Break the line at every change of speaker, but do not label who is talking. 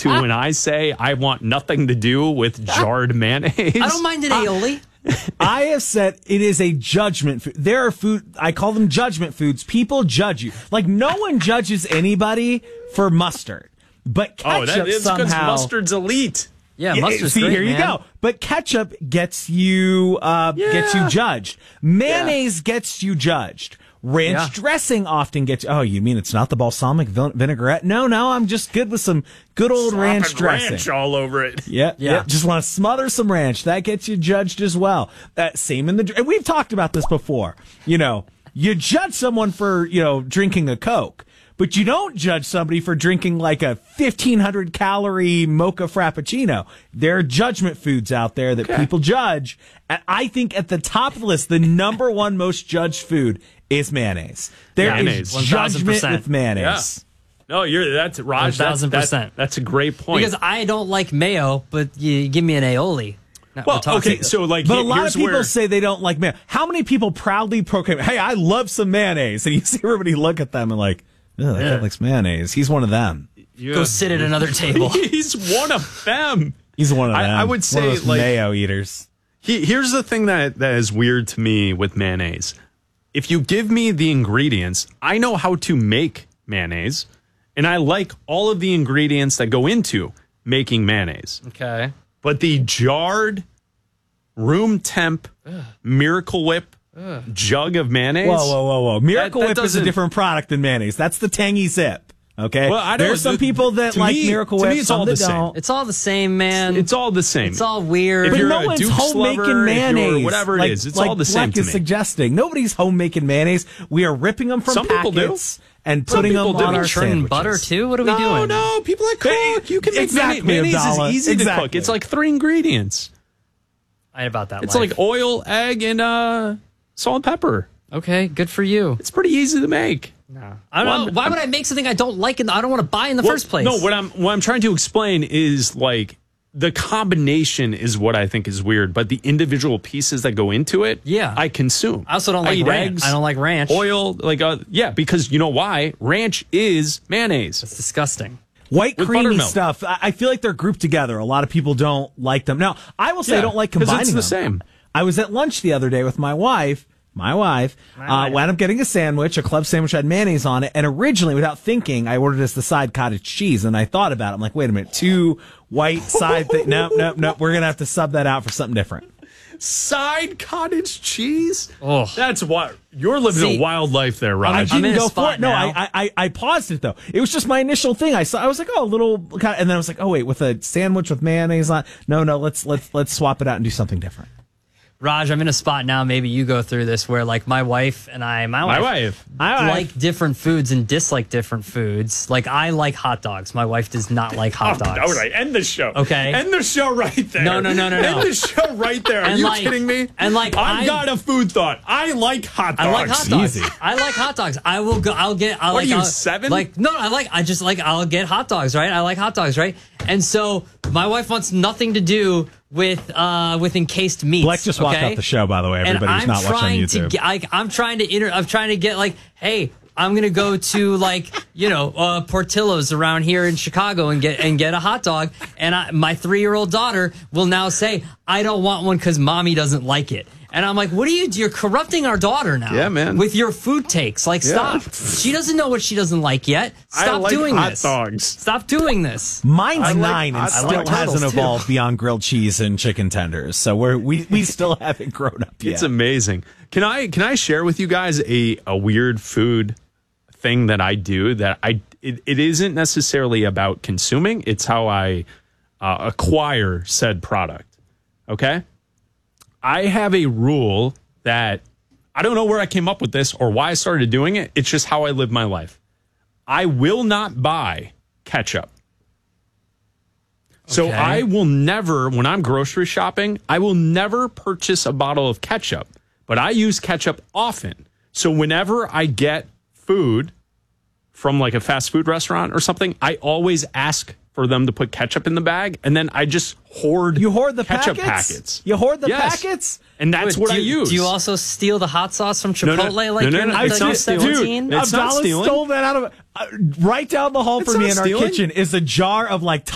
to when I say I want nothing to do with jarred mayonnaise.
I don't mind an aioli.
I have said it is a judgment food. There are food, I call them judgment foods. People judge you. Like, no one judges anybody for mustard. But ketchup somehow...
because mustard's elite.
Yeah, mustard's
see,
great,
here you
man.
go. But ketchup gets you judged. Mayonnaise gets you judged. Ranch dressing often gets... Oh, you mean it's not the balsamic vinaigrette? No, I'm just good with some good old ranch dressing.
Ranch all over it.
Yeah. Just want to smother some ranch. That gets you judged as well. Same in the... And we've talked about this before. You judge someone for, drinking a Coke. But you don't judge somebody for drinking like a 1,500 calorie mocha frappuccino. There are judgment foods out there that people judge. And I think at the top of the list, the number one most judged food is mayonnaise. There is judgment
1000%.
with mayonnaise.
Yeah. No, that's Raj.
1000%.
That's a great point.
Because I don't like mayo, but you give me an aioli.
Well, okay, so like,
but a lot of people say they don't like mayo. How many people proudly proclaim, "Hey, I love some mayonnaise," and you see everybody look at them and like, "Oh, that guy likes mayonnaise." He's one of them.
Go sit at another table.
He's one of them.
He's one of them.
I would say,
one of those
like,
mayo eaters.
Here's the thing that is weird to me with mayonnaise. If you give me the ingredients, I know how to make mayonnaise, and I like all of the ingredients that go into making mayonnaise.
Okay.
But the jarred, room temp, Miracle Whip jug of mayonnaise.
Whoa. Miracle
that
Whip is a different product than mayonnaise. That's the tangy sip. Okay.
Well,
there's some people that like Miracle Whip.
It's all the same.
It's all the same, man.
It's all the same.
It's all weird.
But
you're
no
a
one's
Duke's
home
lover,
making mayonnaise.
Whatever it is, it's all the same
Black
to
is
me.
suggesting nobody's home making mayonnaise. We are ripping them from
Some people do.
packets and putting them
people do.
on our
churning
sandwiches.
butter too. What are we doing?
No, people that cook. You can make mayonnaise is easy to cook. It's like 3 ingredients.
I ain't about that.
It's
life.
like oil, egg, and salt and pepper.
Okay, good for you.
It's pretty easy to make.
No, why would I make something I don't like and I don't want to buy in the first place?
No, what I'm trying to explain is like the combination is what I think is weird, but the individual pieces that go into it, I consume.
I also don't like
eat
ranch.
eggs.
I don't like ranch.
Oil, because you know why? Ranch is mayonnaise.
It's disgusting.
White
With
creamy
buttermilk.
stuff. I feel like they're grouped together. A lot of people don't like them. Now, I will say I don't like combining
it's the
them.
same.
I was at lunch the other day with my wife. Wound up getting a sandwich, a club sandwich had mayonnaise on it, and originally, without thinking, I ordered as the side cottage cheese, and I thought about it. I'm like, wait a minute, 2 white side things. Nope. We're going to have to sub that out for something different.
Side cottage cheese?
Oh.
That's what you're living a wild life there, Raj.
I didn't go for it. No,
now.
I paused it though. It was just my initial thing. I was like, oh, a little, and then I was like, oh wait, with a sandwich with mayonnaise on. No, let's swap it out and do something different.
Raj, I'm in a spot now. Maybe you go through this where, like, my wife and I, my wife like different foods and dislike different foods. Like, I like hot dogs. My wife does not like hot dogs.
All right, end the show.
Okay,
end the show right there.
No.
End the show right there. Are you kidding me?
And like,
I've got a food thought. I like hot dogs.
I like hot dogs.
Easy.
I like hot dogs. I will go. I'll get.
What are you, 7?
Like, no. I'll get hot dogs. Right. I like hot dogs. Right. And so my wife wants nothing to do with encased meats.
Black just walked off the show, by the way. Everybody who's not watching on YouTube.
I'm trying to get like, hey, I'm gonna go to like Portillo's around here in Chicago and get a hot dog, and my 3-year-old daughter will now say I don't want one because mommy doesn't like it. And I'm like, what are you? You're corrupting our daughter now.
Yeah, man.
With your food takes. Like, stop. She doesn't know what she doesn't like yet. Stop doing
hot
this.
Dogs.
Stop doing this.
Mine's 9 and still
like
hasn't
turtles, too.
evolved beyond grilled cheese and chicken tenders. So we still haven't grown up yet.
It's amazing. Can I share with you guys a weird food thing that I do that it isn't necessarily about consuming. It's how I acquire said product. Okay. I have a rule that I don't know where I came up with this or why I started doing it. It's just how I live my life. I will not buy ketchup. So I will never, when I'm grocery shopping, I will never purchase a bottle of ketchup, but I use ketchup often. So whenever I get food from like a fast food restaurant or something, I always ask for them to put ketchup in the bag, and then I just hoard.
You hoard the
ketchup
packets? You hoard the packets?
And that's what I use.
Do you also steal the hot sauce from Chipotle
No.
like you're
It's not
17?
It's not
Abdallah
stealing.
stole that out of right down the hall
It's
for me
not
in our
stealing.
kitchen is a jar of like